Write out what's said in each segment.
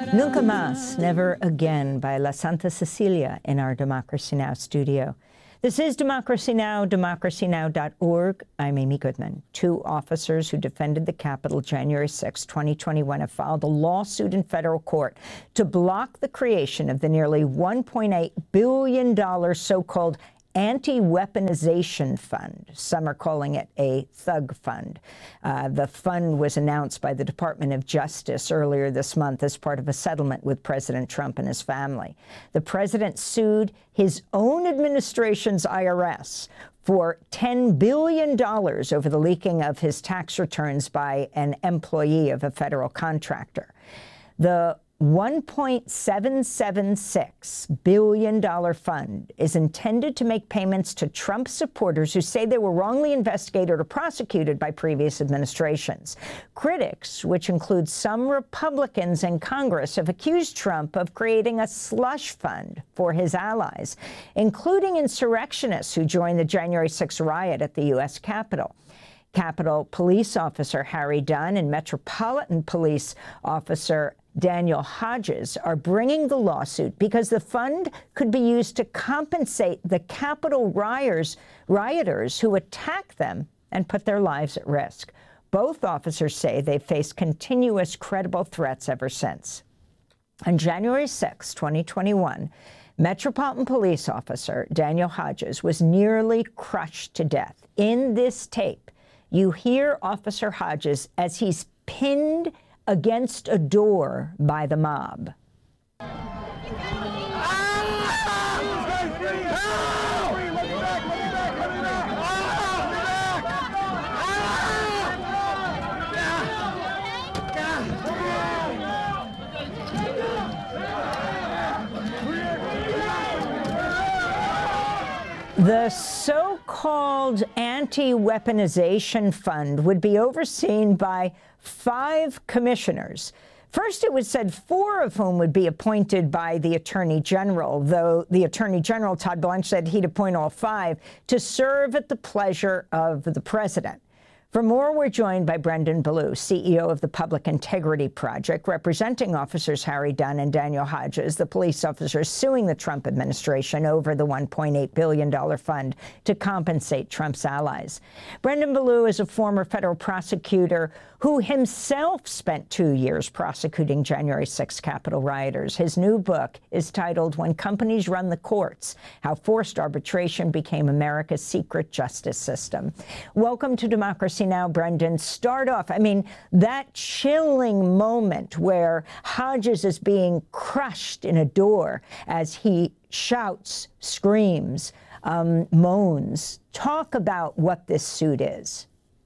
Nunca Más, Never Again by La Santa Cecilia in our Democracy Now! Studio. This is Democracy Now!, democracynow.org. I'm Amy Goodman. Two officers who defended the Capitol January 6, 2021 have filed a lawsuit in federal court to block the creation of the nearly $1.8 billion so-called anti-weaponization fund. Some are calling it a thug fund. The fund was announced by the Department of Justice earlier this month as part of a settlement with President Trump and his family. The president sued his own administration's IRS for $10 billion over the leaking of his tax returns by an employee of a federal contractor. The $1.776 billion fund is intended to make payments to Trump supporters who say they were wrongly investigated or prosecuted by previous administrations. Critics, which include some Republicans in Congress, have accused Trump of creating a slush fund for his allies, including insurrectionists who joined the January 6 riot at the U.S. Capitol. Capitol Police Officer Harry Dunn and Metropolitan Police Officer Daniel Hodges are bringing the lawsuit because the fund could be used to compensate the Capitol rioters who attacked them and put their lives at risk. Both officers say they've faced continuous credible threats ever since. On January 6, 2021, Metropolitan Police Officer Daniel Hodges was nearly crushed to death. In this tape, you hear Officer Hodges as he's pinned against a door by the mob. The so-called anti-weaponization fund would be overseen by 5 commissioners. First, it was said 4 of whom would be appointed by the Attorney General, though the Attorney General, Todd Blanche, said he'd appoint all 5 to serve at the pleasure of the president. For more, we're joined by Brendan Ballou, CEO of the Public Integrity Project, representing officers Harry Dunn and Daniel Hodges, the police officers suing the Trump administration over the $1.8 billion fund to compensate Trump's allies. Brendan Ballou is a former federal prosecutor who himself spent 2 years prosecuting January 6 Capitol rioters. His new book is titled When Companies Run the Courts: How Forced Arbitration Became America's Secret Justice System. Welcome to Democracy Now!, Brendan. Start off, that chilling moment where Hodges is being crushed in a door as he shouts, screams, moans. Talk about what this suit is.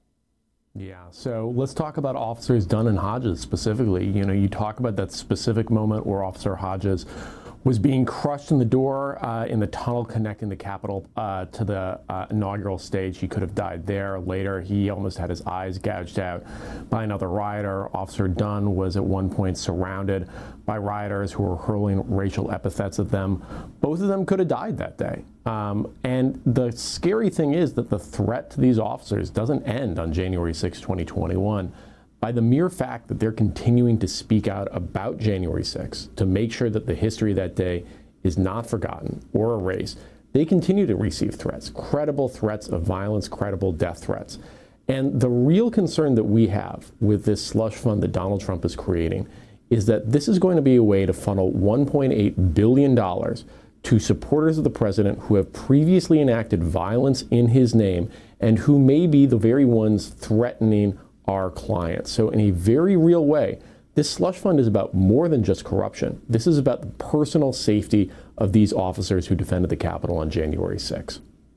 Yeah, so let's talk about Officers Dunn and Hodges specifically. You talk about that specific moment where Officer Hodges was being crushed in the door in the tunnel connecting the Capitol to the inaugural stage. He could have died there. Later, he almost had his eyes gouged out by another rioter. Officer Dunn was at one point surrounded by rioters who were hurling racial epithets at them. Both of them could have died that day. And the scary thing is that the threat to these officers doesn't end on January 6, 2021. By the mere fact that they're continuing to speak out about January 6 to make sure that the history of that day is not forgotten or erased, they continue to receive threats, credible threats of violence, credible death threats. And the real concern that we have with this slush fund that Donald Trump is creating is that this is going to be a way to funnel $1.8 billion to supporters of the president who have previously enacted violence in his name and who may be the very ones threatening our clients. So in a very real way, this slush fund is about more than just corruption. This is about the personal safety of these officers who defended the Capitol on January 6.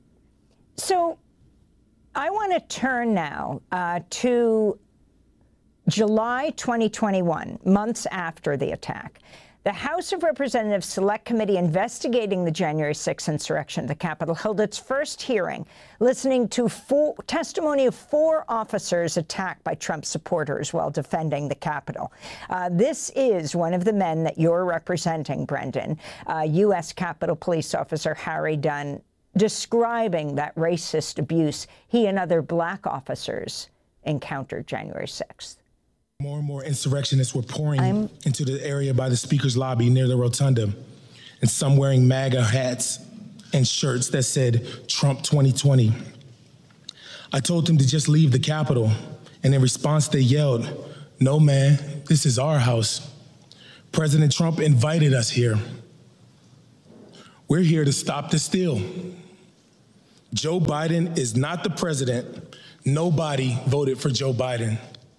So I want to turn now to July 2021, months after the attack. The House of Representatives Select Committee investigating the January 6th insurrection at the Capitol held its first hearing, listening to testimony of 4 officers attacked by Trump supporters while defending the Capitol. This is one of the men that you're representing, Brendan, U.S. Capitol Police Officer Harry Dunn, describing that racist abuse he and other black officers encountered January 6th. More and more insurrectionists were pouring into the area by the speaker's lobby near the rotunda, and some wearing MAGA hats and shirts that said Trump 2020. I told them to just leave the Capitol, and in response they yelled, "No, man, this is our house. President Trump invited us here. We're here to stop the steal. Joe Biden is not the president. Nobody voted for Joe Biden."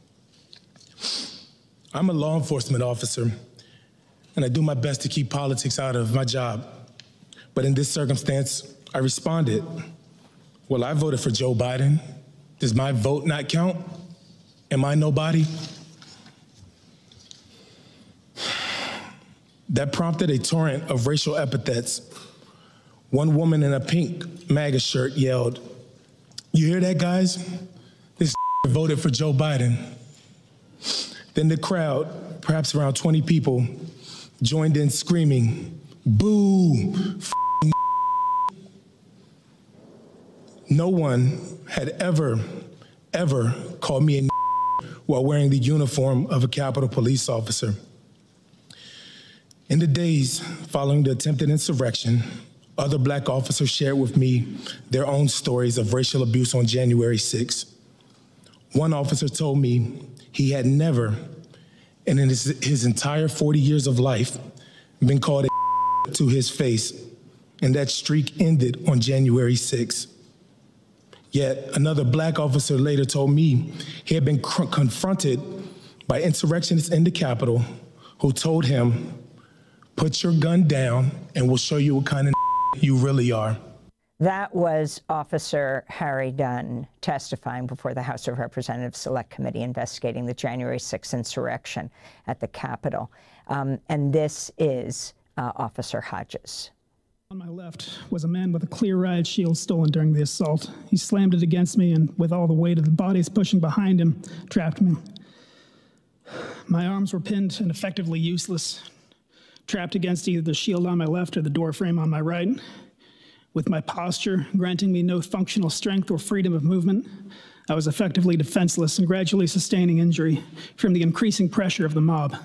I'm a law enforcement officer, and I do my best to keep politics out of my job. But in this circumstance, I responded, "Well, I voted for Joe Biden. Does my vote not count? Am I nobody?" That prompted a torrent of racial epithets. One woman in a pink MAGA shirt yelled, "You hear that, guys? This voted for Joe Biden." Then the crowd, perhaps around 20 people, joined in screaming, "Boo! No one had ever called me a while wearing the uniform of a Capitol Police officer. In the days following the attempted insurrection, other Black officers shared with me their own stories of racial abuse on January 6th. One officer told me he had never, and in his entire 40 years of life, been called a to his face, and that streak ended on January 6th. Yet another Black officer later told me he had been confronted by insurrectionists in the Capitol who told him, "Put your gun down and we'll show you what kind of you really are." That was Officer Harry Dunn testifying before the House of Representatives Select Committee investigating the January 6th insurrection at the Capitol. And this is Officer Hodges. On my left was a man with a clear riot shield stolen during the assault. He slammed it against me and, with all the weight of the bodies pushing behind him, trapped me. My arms were pinned and effectively useless, trapped against either the shield on my left or the door frame on my right. With my posture granting me no functional strength or freedom of movement, I was effectively defenseless and gradually sustaining injury from the increasing pressure of the mob.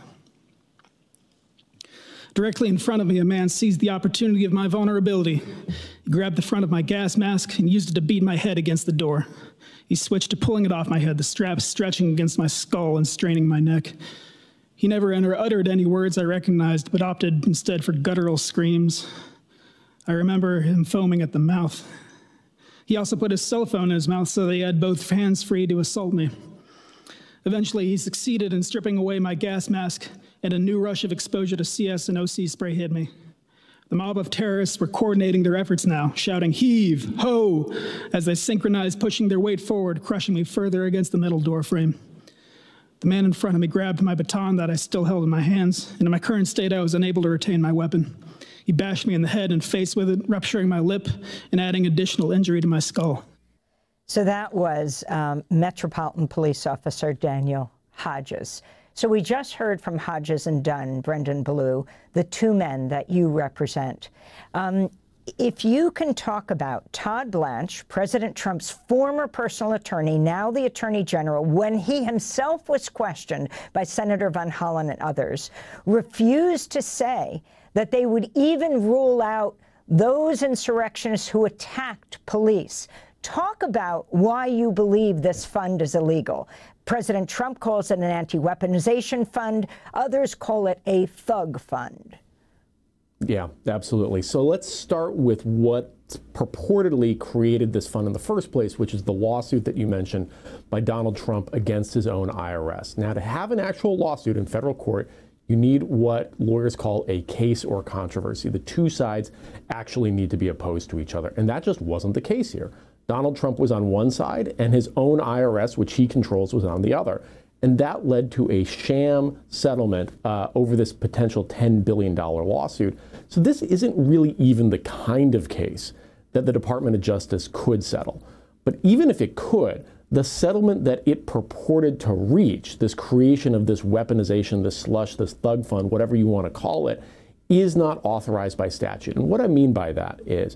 Directly in front of me, a man seized the opportunity of my vulnerability. He grabbed the front of my gas mask and used it to beat my head against the door. He switched to pulling it off my head, the strap stretching against my skull and straining my neck. He never uttered any words I recognized, but opted instead for guttural screams. I remember him foaming at the mouth. He also put his cell phone in his mouth so that he had both hands free to assault me. Eventually, he succeeded in stripping away my gas mask, and a new rush of exposure to CS and OC spray hit me. The mob of terrorists were coordinating their efforts now, shouting "heave, ho," as they synchronized, pushing their weight forward, crushing me further against the metal door frame. The man in front of me grabbed my baton that I still held in my hands, and in my current state, I was unable to retain my weapon. He bashed me in the head and face with it, rupturing my lip and adding additional injury to my skull. So that was Metropolitan Police Officer Daniel Hodges. So we just heard from Hodges and Dunn, Brendan Ballou, the two men that you represent. If you can talk about Todd Blanche, President Trump's former personal attorney, now the Attorney General, when he himself was questioned by Senator Van Hollen and others, refused to say that they would even rule out those insurrectionists who attacked police. Talk about why you believe this fund is illegal. President Trump calls it an anti-weaponization fund. Others call it a thug fund. Yeah, absolutely. So let's start with what purportedly created this fund in the first place, which is the lawsuit that you mentioned by Donald Trump against his own IRS. Now, to have an actual lawsuit in federal court, you need what lawyers call a case or controversy. The two sides actually need to be opposed to each other, and that just wasn't the case here. Donald Trump was on one side, and his own IRS, which he controls, was on the other. And that led to a sham settlement over this potential $10 billion lawsuit. So this isn't really even the kind of case that the Department of Justice could settle. But even if it could, the settlement that it purported to reach, this creation of this weaponization, this slush, this thug fund, whatever you want to call it, is not authorized by statute. And what I mean by that is,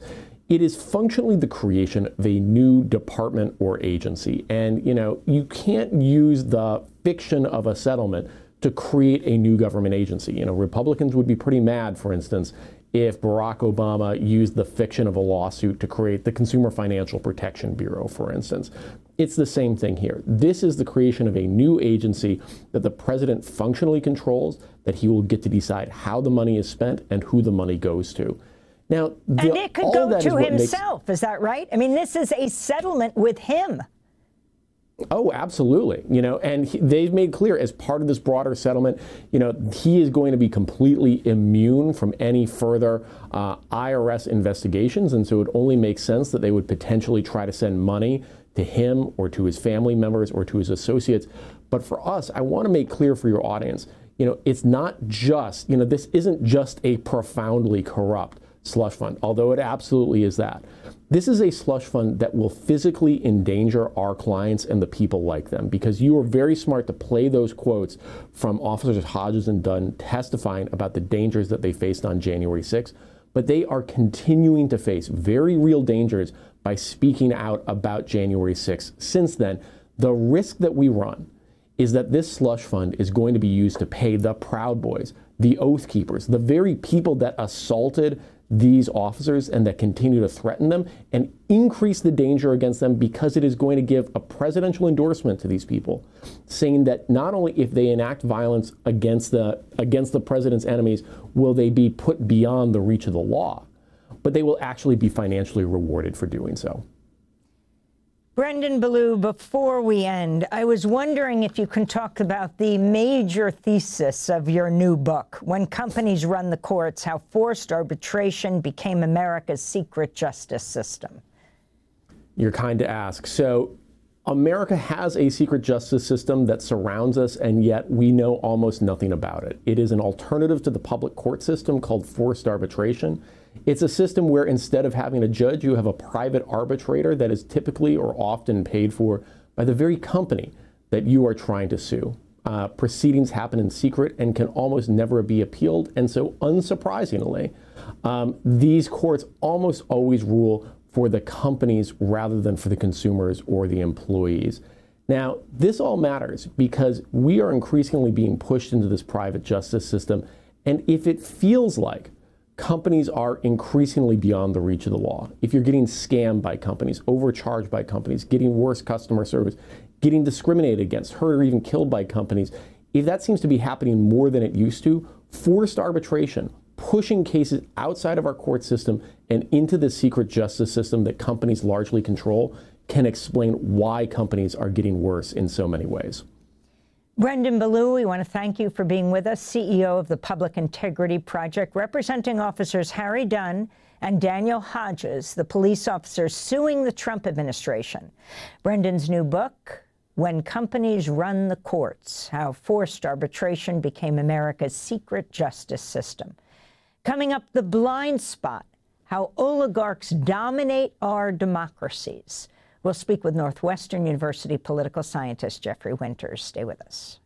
it is functionally the creation of a new department or agency. And, you can't use the fiction of a settlement to create a new government agency. Republicans would be pretty mad, for instance, if Barack Obama used the fiction of a lawsuit to create the Consumer Financial Protection Bureau, for instance. It's the same thing here. This is the creation of a new agency that the president functionally controls, that he will get to decide how the money is spent and who the money goes to. Now, and it could go to himself, is that right? I mean, this is a settlement with him. Oh, absolutely. And they've made clear as part of this broader settlement, he is going to be completely immune from any further IRS investigations. And so it only makes sense that they would potentially try to send money to him or to his family members or to his associates. But for us, I want to make clear for your audience, it's not just, this isn't just a profoundly corrupt slush fund, although it absolutely is that. This is a slush fund that will physically endanger our clients and the people like them, because you are very smart to play those quotes from Officers Hodges and Dunn testifying about the dangers that they faced on January 6th, but they are continuing to face very real dangers by speaking out about January 6th. Since then, the risk that we run is that this slush fund is going to be used to pay the Proud Boys, the Oath Keepers, the very people that assaulted these officers and that continue to threaten them, and increase the danger against them, because it is going to give a presidential endorsement to these people, saying that not only if they enact violence against the president's enemies will they be put beyond the reach of the law, but they will actually be financially rewarded for doing so. Brendan Ballou, before we end, I was wondering if you can talk about the major thesis of your new book, When Companies Run the Courts, How Forced Arbitration Became America's Secret Justice System. You're kind to ask. So America has a secret justice system that surrounds us, and yet we know almost nothing about it. It is an alternative to the public court system called forced arbitration. It's a system where instead of having a judge, you have a private arbitrator that is typically or often paid for by the very company that you are trying to sue. Proceedings happen in secret and can almost never be appealed. And so unsurprisingly, these courts almost always rule for the companies rather than for the consumers or the employees. Now, this all matters because we are increasingly being pushed into this private justice system. And if it feels like companies are increasingly beyond the reach of the law, if you're getting scammed by companies, overcharged by companies, getting worse customer service, getting discriminated against, hurt, or even killed by companies, if that seems to be happening more than it used to, forced arbitration, pushing cases outside of our court system and into the secret justice system that companies largely control, can explain why companies are getting worse in so many ways. Brendan Ballou, we want to thank you for being with us, CEO of the Public Integrity Project, representing officers Harry Dunn and Daniel Hodges, the police officers suing the Trump administration. Brendan's new book, When Companies Run the Courts, How Forced Arbitration Became America's Secret Justice System. Coming up, The Blind Spot, How Oligarchs Dominate Our Democracies. We'll speak with Northwestern University political scientist Jeffrey Winters. Stay with us.